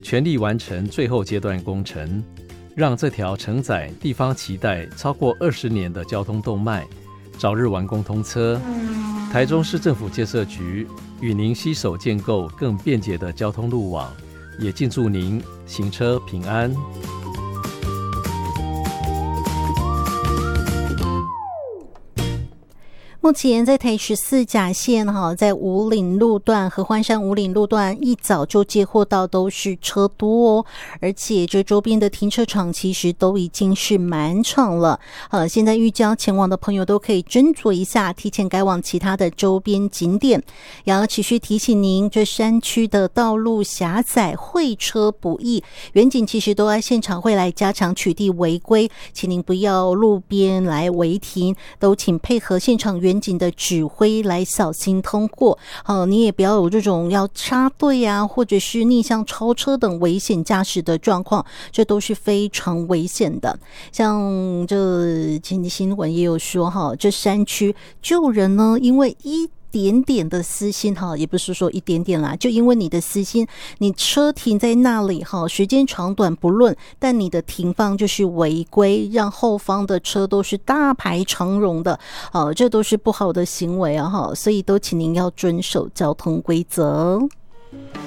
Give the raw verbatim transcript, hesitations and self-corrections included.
全力完成最后阶段工程，让这条承载地方期待超过二十年的交通动脉早日完工通车。台中市政府建设局与您携手建构更便捷的交通路网，也敬祝您行车平安。 目前在台十四甲线哈，在武岭路段合欢山武岭路段一早就接获到都是车多哦，而且这周边的停车场其实都已经是满场了。呃，现在预交前往的朋友都可以斟酌一下，提前改往其他的周边景点。也要持续提醒您，这山区的道路狭窄，会车不易，员警其实都在现场会来加强取缔违规，请您不要路边来违停，都请配合现场员警的指挥来小心通过。呃，你也不要有这种要插队啊，或者是逆向超车等危险驾驶的状况，这都是非常危险的。像这前新闻也有说哈，这山区救人呢，因为一点点的私心哈，也不是说一点点啦，就因为你的私心，你车停在那里哈，时间长短不论，但你的停放就是违规，让后方的车都是大排长龙的，呃，这都是不好的行为啊哈，所以都请您要遵守交通规则。